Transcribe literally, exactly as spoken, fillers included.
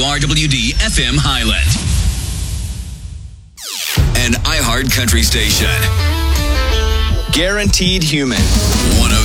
W R W D F M Highland. An iHeart Country station. Guaranteed Human.